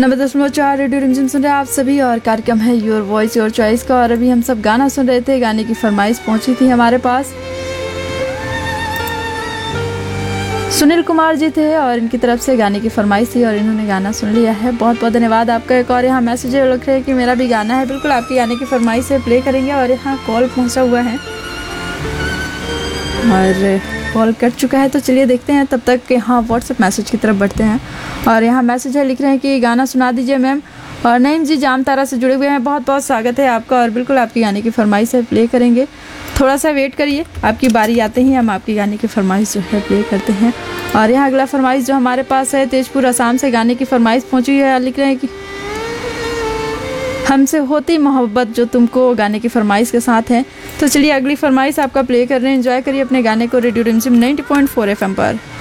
90.4 radio रिमझिम सुन रहे हैं आप सभी और कार्यक्रम है योर वॉइस योर चॉइस का। और अभी हम सब गाना सुन रहे थे, गाने की फरमाइश पहुंची थी हमारे पास। सुनील कुमार जी थे और इनकी तरफ से गाने की फरमाइश थी और इन्होंने गाना सुन लिया है। बहुत बहुत धन्यवाद आपका। एक और यहाँ मैसेज लिख रहे हैं कि मेरा भी गाना है। बिल्कुल आपके गाने की फरमाइश से प्ले करेंगे। और यहाँ कॉल पहुँचा हुआ है और कॉल कट चुका है, तो चलिए देखते हैं। तब तक यहाँ व्हाट्सएप मैसेज की तरफ बढ़ते हैं। और यहाँ मैसेज है, लिख रहे हैं कि गाना सुना दीजिए मैम। और नईम जी जामतारा से जुड़े हुए हैं, बहुत बहुत स्वागत है आपका। और बिल्कुल आपकी गाने की फरमाइश है, प्ले करेंगे। थोड़ा सा वेट करिए, आपकी बारी आते ही हम आपकी गाने की फरमाइश जो है प्ले करते हैं। और यहाँ अगला फरमाइश जो हमारे पास है, तेजपुर असम से गाने की फरमाइश पहुँची है। लिख रहे हैं कि हमसे होती मोहब्बत जो तुमको गाने की फरमाइश के साथ है। तो चलिए अगली फरमाइश आपका प्ले कर रहे हैं। एंजॉय करिए अपने गाने को रेडियो रिमझिम 90.4 FM पर।